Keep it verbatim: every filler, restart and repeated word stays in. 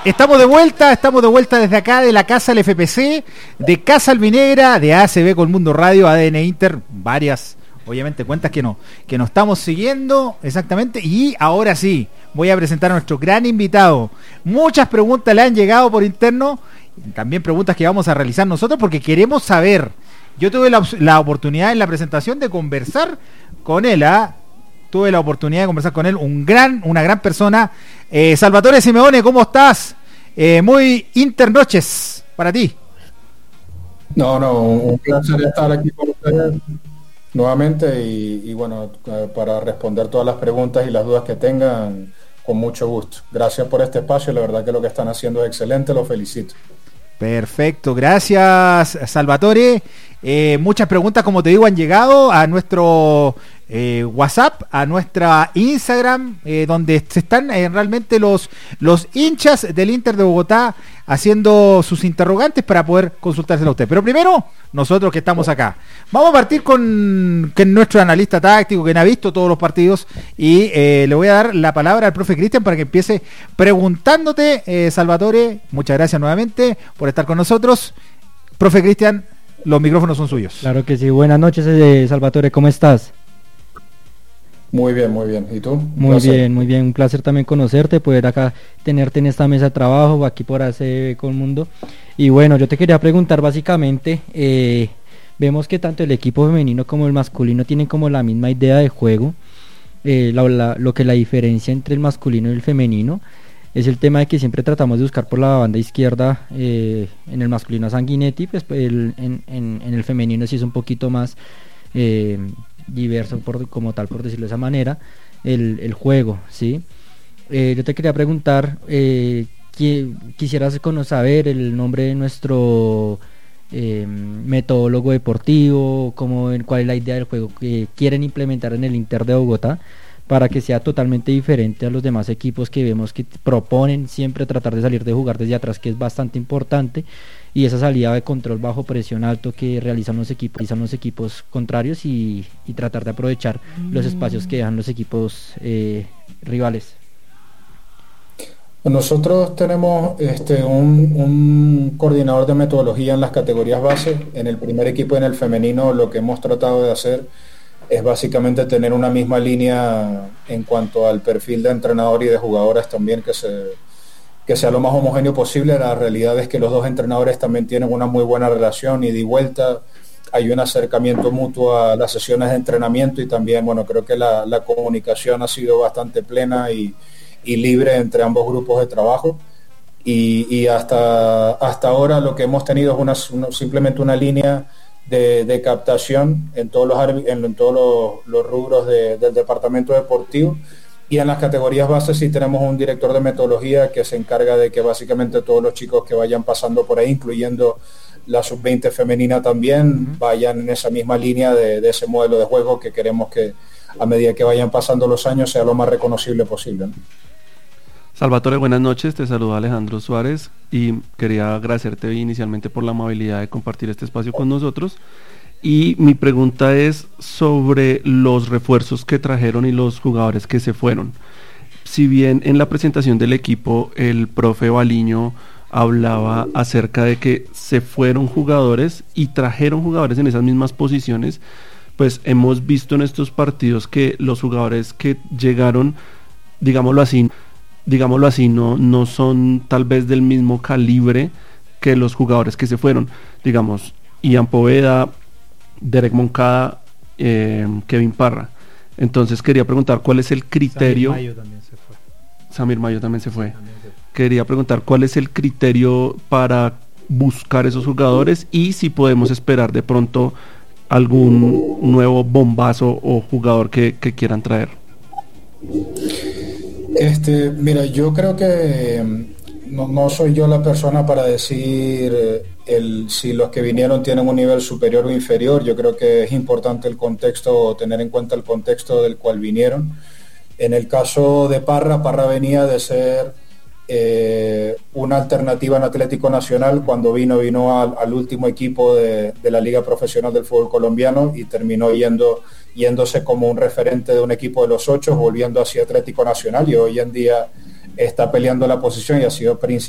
Estamos de vuelta, estamos de vuelta desde acá de la Casa del F P C, de Casa Albinegra, de A C B con Mundo Radio, A D N Inter, varias, obviamente, cuentas que no, que nos estamos siguiendo, exactamente, y ahora sí, voy a presentar a nuestro gran invitado. Muchas preguntas le han llegado por interno, también preguntas que vamos a realizar nosotros porque queremos saber. Yo tuve la, la oportunidad en la presentación de conversar con él, ¿ah? Tuve la oportunidad de conversar con él, un gran, una gran persona. Eh, Salvatore Simeone, ¿cómo estás? Eh, muy internoches para ti. No, no, un placer estar aquí con ustedes nuevamente y, y bueno, para responder todas las preguntas y las dudas que tengan, con mucho gusto. Gracias por este espacio, la verdad que lo que están haciendo es excelente, los felicito. Perfecto, gracias Salvatore. Eh, muchas preguntas, como te digo, han llegado a nuestro eh, WhatsApp, a nuestra Instagram, eh, donde se están eh, realmente los, los hinchas del Inter de Bogotá haciendo sus interrogantes para poder consultárselo a usted. Pero primero, nosotros que estamos acá. Vamos a partir con, con nuestro analista táctico, quien ha visto todos los partidos, y eh, le voy a dar la palabra al profe Cristian para que empiece preguntándote, eh, Salvatore. Muchas gracias nuevamente por estar con nosotros. Profe Cristian, los micrófonos son suyos. Claro que sí. Buenas noches, eh, Salvatore, ¿cómo estás? Muy bien, muy bien. ¿Y tú? Muy bien, muy bien. Un placer también conocerte, poder acá tenerte en esta mesa de trabajo, aquí por A C B con Mundo. Y bueno, yo te quería preguntar básicamente, eh, vemos que tanto el equipo femenino como el masculino tienen como la misma idea de juego. Eh, la, la, lo que la diferencia entre el masculino y el femenino es el tema de que siempre tratamos de buscar por la banda izquierda, eh, en el masculino a Sanguinetti, pues el, en, en, en el femenino sí es un poquito más eh, diverso, por, como tal, por decirlo de esa manera, el, el juego, ¿sí? Eh, yo te quería preguntar, eh, qui, quisieras saber el nombre de nuestro eh, metodólogo deportivo, cómo, cuál es la idea del juego que quieren implementar en el Inter de Bogotá, para que sea totalmente diferente a los demás equipos que vemos que proponen siempre tratar de salir de jugar desde atrás, que es bastante importante, y esa salida de control bajo presión alto que realizan los equipos, realizan los equipos contrarios y, y tratar de aprovechar mm. los espacios que dejan los equipos eh, rivales. Nosotros tenemos este, un, un coordinador de metodología en las categorías base. En el primer equipo y en el femenino lo que hemos tratado de hacer es básicamente tener una misma línea en cuanto al perfil de entrenador y de jugadoras también, que, se, que sea lo más homogéneo posible. La realidad es que los dos entrenadores también tienen una muy buena relación, ida y vuelta, hay un acercamiento mutuo a las sesiones de entrenamiento y también, bueno, creo que la, la comunicación ha sido bastante plena y, y libre entre ambos grupos de trabajo. Y, y hasta, hasta ahora lo que hemos tenido es una, una, simplemente una línea De, de captación en todos los, en, en todos los, los rubros de, del departamento deportivo, y en las categorías bases sí tenemos un director de metodología que se encarga de que básicamente todos los chicos que vayan pasando por ahí, incluyendo la sub veinte femenina también, uh-huh. vayan en esa misma línea de, de ese modelo de juego que queremos que a medida que vayan pasando los años sea lo más reconocible posible, ¿no? Salvatore, buenas noches, te saluda Alejandro Suárez y quería agradecerte inicialmente por la amabilidad de compartir este espacio con nosotros, y mi pregunta es sobre los refuerzos que trajeron y los jugadores que se fueron. Si bien en la presentación del equipo el profe Baliño hablaba acerca de que se fueron jugadores y trajeron jugadores en esas mismas posiciones, pues hemos visto en estos partidos que los jugadores que llegaron, digámoslo así, digámoslo así, no, no son tal vez del mismo calibre que los jugadores que se fueron. Digamos, Ian Poveda, Derek Moncada, eh, Kevin Parra. Entonces quería preguntar cuál es el criterio. Samir Mayo también se fue. Samir Mayo también se fue. Sí, también se fue. Quería preguntar cuál es el criterio para buscar esos jugadores y si podemos esperar de pronto algún nuevo bombazo o jugador que, que quieran traer. Este, mira, yo creo que no, no soy yo la persona para decir el, si los que vinieron tienen un nivel superior o inferior. Yo creo que es importante el contexto, tener en cuenta el contexto del cual vinieron. En el caso de Parra, Parra venía de ser eh, una alternativa en Atlético Nacional. Cuando vino, vino al, al último equipo de, de la Liga Profesional del Fútbol Colombiano y terminó yendo yéndose como un referente de un equipo de los ocho, volviendo hacia Atlético Nacional, y hoy en día está peleando la posición y ha sido principal